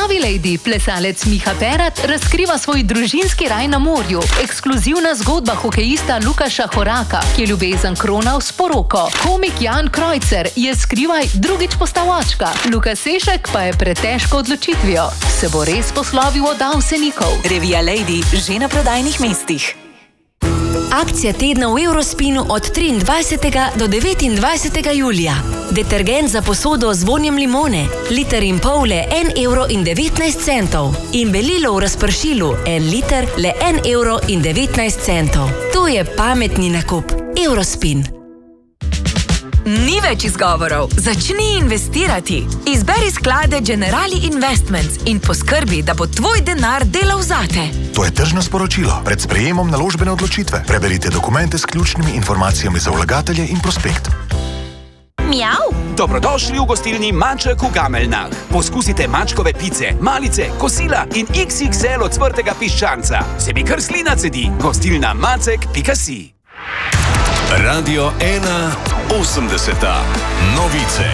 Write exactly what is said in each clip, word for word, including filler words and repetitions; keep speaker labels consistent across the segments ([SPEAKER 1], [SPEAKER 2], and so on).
[SPEAKER 1] Pravi lady, plesalec Miha Perat razkriva svoj družinski raj na morju. Ekskluzivna zgodba hokejista Lukaša Horaka, ki je ljubezen kronal s poroko. Komik Jan Krojcer je skrivaj drugič postal očka. Luka Sešek pa je pred težko odločitvijo. Se bo res poslovil od Avsenikov?
[SPEAKER 2] Revija Lady že na prodajnih mestih.
[SPEAKER 3] Akcija tedna v Eurospinu od triindvajsetega do devetindvajsetega julija. Detergent za posodo z vonjem limone, liter in pol le en evro in devetnajst centov. In belilo v razpršilu, en liter le en evro in devetnajst centov. To je pametni nakup. Eurospin.
[SPEAKER 2] Ni več izgovorov. Začni investirati. Izberi sklade Generali Investments in poskrbi, da bo tvoj denar delal zate.
[SPEAKER 4] To je tržno sporočilo. Pred sprejemom naložbene odločitve. Preberite dokumente s ključnimi informacijami za vlagatelje in prospekt.
[SPEAKER 5] Mjav! Dobrodošli v gostilni Maček v Gameljnah. Poskusite mačkove pice, malice, kosila in iks iks el ocvrtega piščanca. Se mi kar slina cedi. Gostilna macek pika si.
[SPEAKER 6] Radio ena osemdeseta. Novice.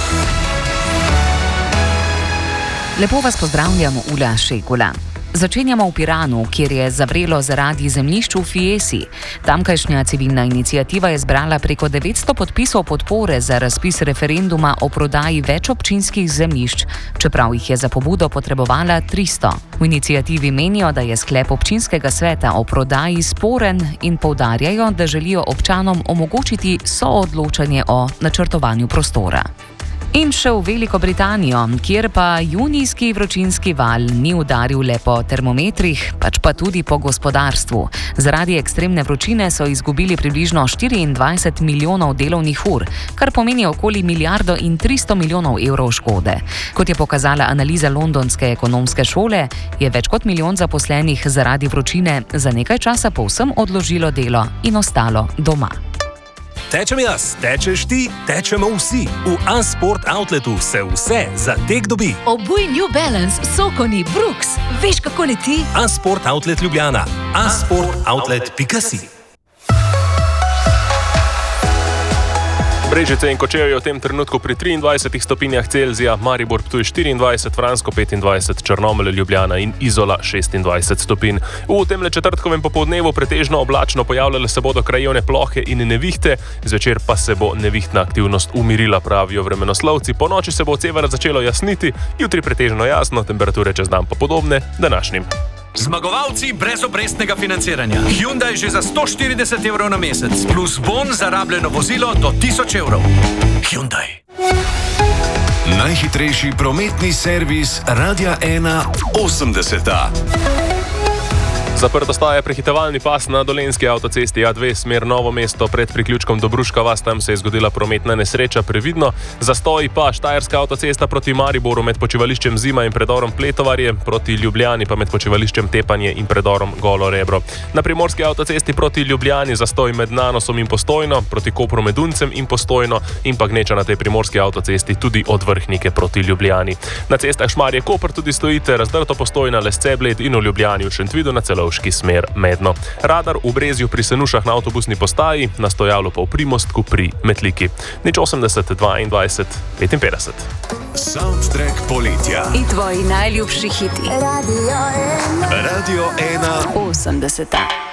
[SPEAKER 7] Lepo vas pozdravljam, Ula Šekula. Začenjamo v Piranu, kjer je zavrelo zaradi zemljišč v Fiesi. Tamkajšnja civilna iniciativa je zbrala preko devetsto podpisov podpore za razpis referenduma o prodaji več občinskih zemljišč, čeprav jih je za pobudo potrebovala tristo. V iniciativi menijo, da je sklep občinskega sveta o prodaji sporen in poudarjajo, da želijo občanom omogočiti soodločanje o načrtovanju prostora. In še v Veliko Britanijo, kjer pa junijski vročinski val ni udaril le po termometrih, pač pa tudi po gospodarstvu. Zaradi ekstremne vročine so izgubili približno štiriindvajset milijonov delovnih ur, kar pomeni okoli milijardo in tristo milijonov evrov škode. Kot je pokazala analiza londonske ekonomske šole, je več kot milijon zaposlenih zaradi vročine za nekaj časa povsem odložilo delo in ostalo doma.
[SPEAKER 8] Tečem jaz, tečeš ti, tečemo vsi. V A-Sport Outletu se vse za tek dobi.
[SPEAKER 1] Obuj New Balance, Sokoni, Brooks. Veš, kako leti?
[SPEAKER 8] A-Sport Outlet Ljubljana. a sport outlet pika si.
[SPEAKER 9] Brežice in Kočevje v tem trenutku pri triindvajsetih stopinjah Celzija, Maribor Ptuj štiriindvajset, Fransko petindvajset, Črnomelj, Ljubljana in Izola šestindvajset stopinj. V temle četrtkovem popoldnevu pretežno oblačno, pojavljale se bodo krajevne plohe in nevihte, zvečer pa se bo nevihtna aktivnost umirila, pravijo vremenoslovci. Po noči se bo od severa začelo jasniti, jutri pretežno jasno, temperature čez dan pa podobne današnjim.
[SPEAKER 10] Zmagovalci brezobrestnega financiranja. Hyundai že za sto štirideset evrov na mesec, plus bon za rabljeno vozilo do tisoč evrov. Hyundai.
[SPEAKER 6] Najhitrejši prometni servis Radia ena osemdeseta.
[SPEAKER 9] Zaprt ostaja prehitevalni pas na dolenjski avtocesti A dve, smer Novo mesto pred priključkom Dobruška vas, tam se je zgodila prometna nesreča, previdno. Zastoji pa Štajerska avtocesta proti Mariboru med počivališčem Zima in predorom Pletovarje, proti Ljubljani pa med počivališčem Tepanje in predorom Golo Rebro. Na primorski avtocesti proti Ljubljani zastoj med Nanosom in Postojno, proti Kopru med Uncem in Postojno in pa gneča na tej primorski avtocesti tudi od Vrhnike proti Ljubljani. Na cestah Šmarje-Koper tudi stojite, razdrto Postojna, Lesce-Bled in v Ljubljani v Šentvidu na Celovški smer Medno. Radar v Brezju pri Senušah na avtobusni postaji, na Stojalu pa v Primostku pri Metliki. nič osemdeset, dvaindvajset, petinpetdeset.
[SPEAKER 6] Soundtrack poletja.
[SPEAKER 2] In tvoji najljubši hiti.
[SPEAKER 6] Radio ena
[SPEAKER 2] osemdeseta.